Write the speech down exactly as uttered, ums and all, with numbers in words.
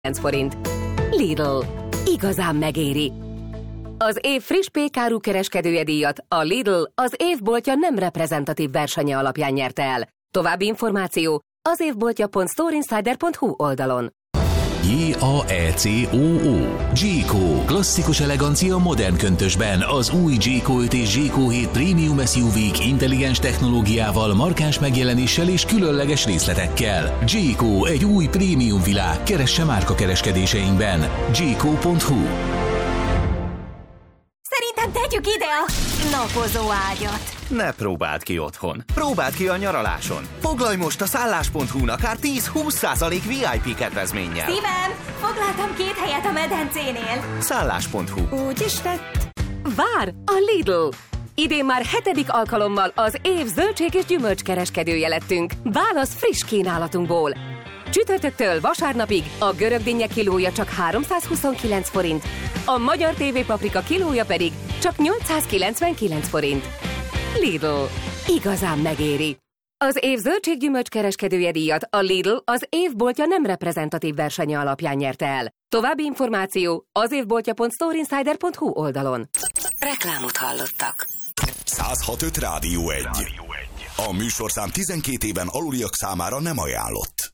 forint. Lidl. Igazán megéri. Az év friss pékáru kereskedője díjat a Lidl az évboltja nem reprezentatív versenye alapján nyerte el. További információ az évboltja pont storeinsider pont hu oldalon. J A E C O O Jayco. Klasszikus elegancia modern köntösben. Az új Jayco öt és Jayco hét Premium es u vé-k intelligens technológiával, markáns megjelenéssel és különleges részletekkel. Jayco, egy új prémium világ. Keresse márkakereskedéseinkben. Jayco pont hu. Szerintem tegyük ide a napozó ágyat. Ne próbáld ki otthon. Próbáld ki a nyaraláson. Foglalj most a szállás pont hu-n akár tíz-húsz százalék vé i pé kedvezménnyel. Szívem, foglaltam két helyet a medencénél. szállás pont hu. Úgy is lett. Vár a Lidl! Idén már hetedik alkalommal az év zöldség és gyümölcs kereskedője lettünk. Válasz friss kínálatunkból. Csütörtöktől vasárnapig a görög dinnye kilója csak háromszázhuszonkilenc forint, a magyar tévépaprika kilója pedig csak nyolcszázkilencvenkilenc forint. Lidl. Igazán megéri. Az év zöldséggyümölcs kereskedője díjat a Lidl az évboltja nem reprezentatív versenye alapján nyerte el. További információ az évboltja pont storeinsider pont hu oldalon. Reklámot hallottak. száz hat pont öt Rádió egy. A műsorszám tizenkét éven aluliak számára nem ajánlott.